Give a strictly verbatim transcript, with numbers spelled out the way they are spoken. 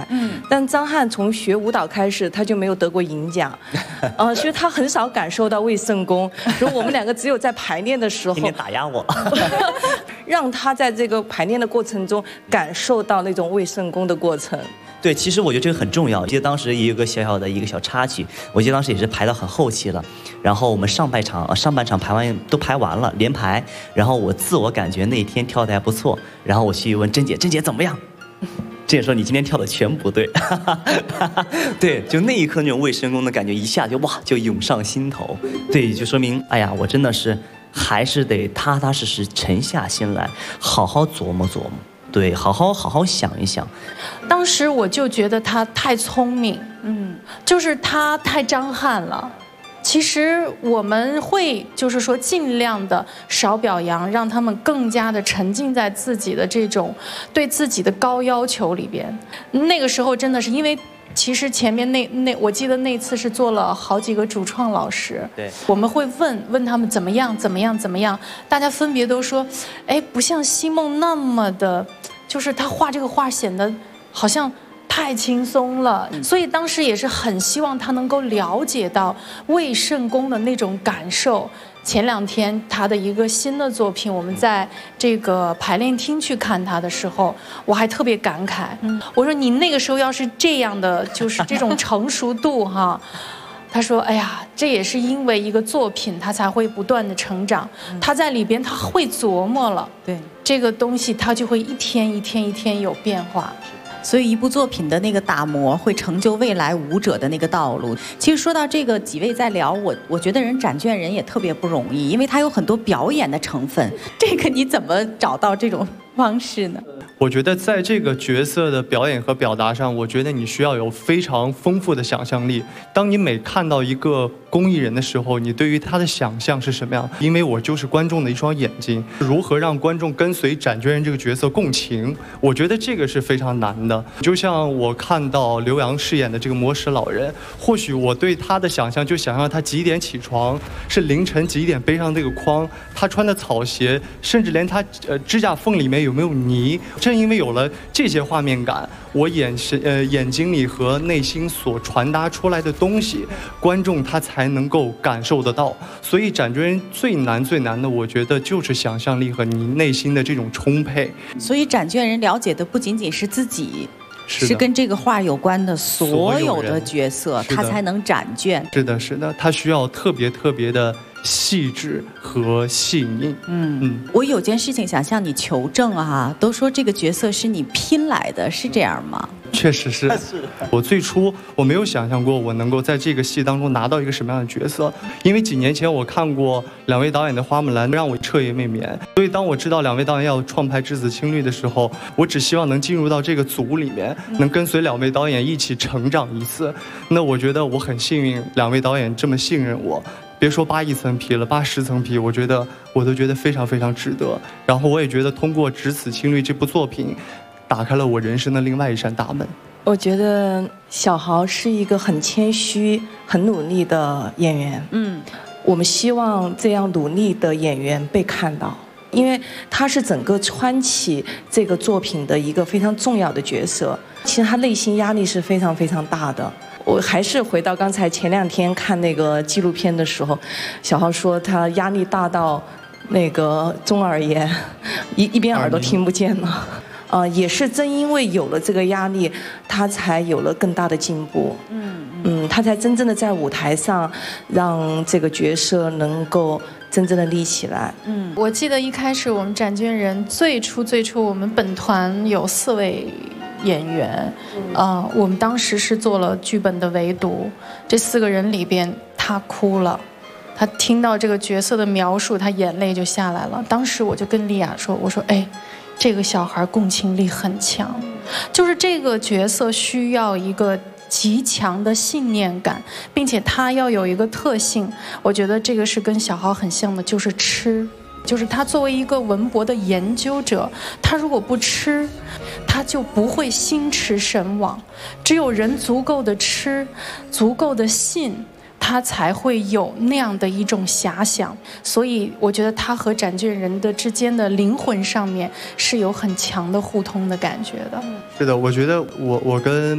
嗯， 但张翰从学舞蹈开始，他就没有得过银奖，呃，所以他很少感受到魏圣功。所以我们两个只有在排练的时候， 天天打压我， 让他在这个排练的过程中感受到那种魏圣功的过程。 对，其实我觉得这个很重要。我记得当时也有个小小的一个小插曲，我记得当时也是排到很后期了，然后我们上半场上半场排完都排完了，连排，然后我自我感觉那一天跳得还不错，然后我去问甄姐，甄姐怎么样？甄姐说你今天跳的全不对，对，就那一刻那种魏圣功的感觉一下就哇就涌上心头，对，就说明哎呀，我真的是还是得踏踏实实沉下心来，好好琢磨琢磨。对，好好好好想一想。 当时我就觉得他太聪明，嗯，就是他太张翰了。其实我们会就是说尽量的少表扬，让他们更加的沉浸在自己的这种对自己的高要求里边。那个时候真的是因为。其实前面那那我记得那次是做了好几个主创老师， 对， 我们会问问他们怎么样怎么样怎么样，大家分别都说，哎，不像西梦那么的，就是他画这个画显得好像太轻松了，所以当时也是很希望他能够了解到魏圣功的那种感受。前两天他的一个新的作品，我们在这个排练厅去看他的时候，我还特别感慨，我说你那个时候要是这样的，就是这种成熟度哈。他说：“哎呀，这也是因为一个作品，他才会不断的成长。他在里边他会琢磨了， 对这个东西，他就会一天一天一天有变化。” 所以一部作品的那个打磨会成就未来舞者的那个道路。其实说到这个，几位在聊，我我觉得人展卷人也特别不容易，因为他有很多表演的成分。这个你怎么找到这种方式呢？ 我觉得在这个角色的表演和表达上，我觉得你需要有非常丰富的想象力。当你每看到一个公益人的时候，你对于他的想象是什么样？因为我就是观众的一双眼睛，如何让观众跟随展卷人这个角色共情？我觉得这个是非常难的。就像我看到刘洋饰演的这个魔石老人，或许我对他的想象就想象他几点起床，是凌晨几点背上这个筐，他穿的草鞋，甚至连他呃指甲缝里面有没有泥。正因为有了这些画面感，我眼神呃眼睛里和内心所传达出来的东西，观众他才能够感受得到。所以展卷人最难最难的，我觉得就是想象力和你内心的这种充沛。 所以展卷人了解的不仅仅是自己， 是, 是跟这个画有关的所有的角色，他才能展卷。 是的，是的，他需要特别特别的细致和细腻。 嗯嗯，我有件事情想向你求证啊，都说这个角色是你拼来的，是这样吗？ 确实是。我最初我没有想象过我能够在这个戏当中拿到一个什么样的角色，因为几年前我看过两位导演的《花木兰》，让我彻夜未眠。所以当我知道两位导演要创拍《质子青绿》的时候，我只希望能进入到这个组里面，能跟随两位导演一起成长一次。那我觉得我很幸运，两位导演这么信任我。别说扒一层皮了，扒十层皮，我觉得我都觉得非常非常值得。然后我也觉得通过《只此青绿》这部作品，打开了我人生的另外一扇大门。 我觉得小豪是一个很谦虚、很努力的演员。嗯，我们希望这样努力的演员被看到，因为他是整个川崎这个作品的一个非常重要的角色。其实他内心压力是非常非常大的。我还是回到刚才前两天看那个纪录片的时候，小豪说他压力大到那个中耳炎，一一边耳朵听不见了。呃，也是正因为有了这个压力，他才有了更大的进步。嗯嗯，他才真正的在舞台上让这个角色能够真正的立起来。 嗯，我记得一开始我们展卷人最初最初我们本团有四位演员，呃，我们当时是做了剧本的围读，这四个人里边他哭了，他听到这个角色的描述，他眼泪就下来了。当时我就跟丽雅说，我说哎，这个小孩共情力很强，就是这个角色需要一个极强的信念感，并且他要有一个特性，我觉得这个是跟小豪很像的，就是吃。就是他作为一个文博的研究者，他如果不吃，他就不会心驰神往。只有人足够的吃，足够的信，他才会有那样的一种遐想。所以我觉得他和展卷人的之间的灵魂上面是有很强的互通的感觉的。 是的，我觉得我我跟